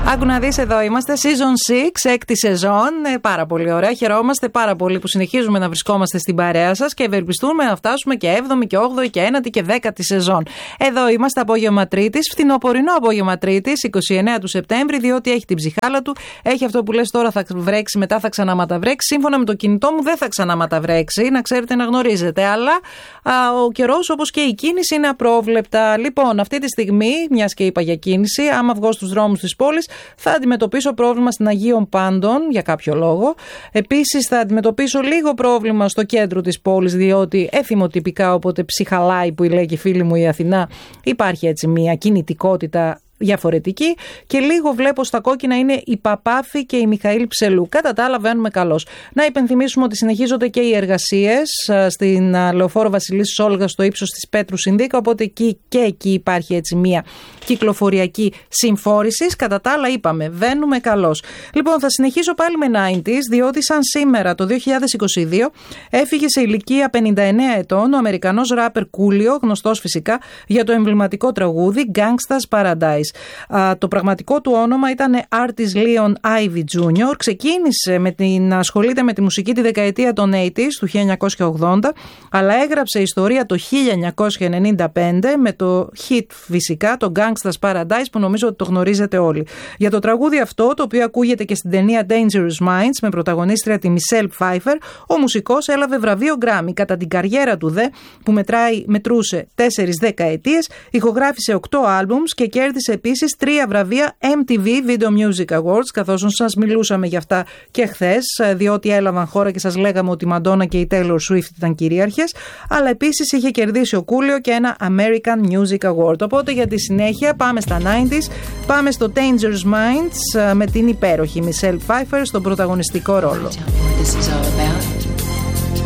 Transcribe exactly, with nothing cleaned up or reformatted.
Άκου να δεις, εδώ είμαστε, season έξι, έκτη σεζόν. Ε, πάρα πολύ ωραία. Χαιρόμαστε πάρα πολύ που συνεχίζουμε να βρισκόμαστε στην παρέα σας και ευελπιστούμε να φτάσουμε και έβδομη και όγδοη και ένατη και δέκατη σεζόν. Εδώ είμαστε, απόγευμα Τρίτης, φθινοπορεινό απόγευμα Τρίτης, είκοσι εννέα του Σεπτέμβρη, διότι έχει την ψυχάλα του. Έχει αυτό που λες τώρα θα βρέξει, μετά θα ξαναματαβρέξει. Σύμφωνα με το κινητό μου δεν θα ξαναματαβρέξει, να ξέρετε, να γνωρίζετε. Αλλά α, ο καιρός, όπως και η κίνηση, είναι απρόβλεπτα. Λοιπόν, αυτή τη στιγμή, μιας και είπα για κίνηση, άμα βγω στους δρόμους της πόλης, θα αντιμετωπίσω πρόβλημα στην Αγίων Πάντων για κάποιο λόγο. Επίσης, θα αντιμετωπίσω λίγο πρόβλημα στο κέντρο της πόλης, διότι εθιμοτυπικά, οπότε ψυχαλάει που λέει και η φίλη μου η Αθηνά, υπάρχει έτσι μια κινητικότητα διαφορετική, και λίγο βλέπω στα κόκκινα είναι η Παπάφη και η Μιχαήλ Ψελού. Κατά τα άλλα βαίνουμε καλώς. Να υπενθυμίσουμε ότι συνεχίζονται και οι εργασίες στην Λεωφόρο Βασιλής Όλγας στο ύψος της Πέτρου Συνδίκα, οπότε εκεί και εκεί υπάρχει έτσι μία κυκλοφοριακή συμφόρηση. Κατά τα άλλα είπαμε, βαίνουμε καλώς. Λοιπόν, θα συνεχίσω πάλι με ενενήντα, διότι σαν σήμερα το δύο χιλιάδες είκοσι δύο έφυγε σε ηλικία πενήντα εννέα ετών ο Αμερικανός ράπερ Κούλιο, γνωστός φυσικά για το εμβληματικό τραγούδι Gangsta's Paradise. Uh, το πραγματικό του όνομα ήταν Artis Leon Ivy τζούνιορ. Ξεκίνησε με την, να ασχολείται με τη μουσική τη δεκαετία των ογδόντα, του χίλια εννιακόσια ογδόντα, αλλά έγραψε ιστορία το χίλια εννιακόσια ενενήντα πέντε με το hit φυσικά, το Gangsta's Paradise, που νομίζω ότι το γνωρίζετε όλοι. Για το τραγούδι αυτό, το οποίο ακούγεται και στην ταινία Dangerous Minds με πρωταγωνίστρια τη Michelle Pfeiffer, ο μουσικός έλαβε βραβείο Grammy. Κατά την καριέρα του δε, που μετράει, μετρούσε τέσσερις δεκαετίες, ηχογράφησε οκτώ άλμπουμς και κέρδισε επίσης τρία βραβεία εμ τι βι Video Music Awards, καθώς σας μιλούσαμε για αυτά και χθες, διότι έλαβαν χώρα και σας λέγαμε ότι η Μαντόνα και η Taylor Swift ήταν κυρίαρχες, αλλά επίσης είχε κερδίσει ο Κούλιο και ένα American Music Award. Οπότε για τη συνέχεια πάμε στα ενενήντα, πάμε στο Dangerous Minds με την υπέροχη Michelle Pfeiffer στον πρωταγωνιστικό ρόλο.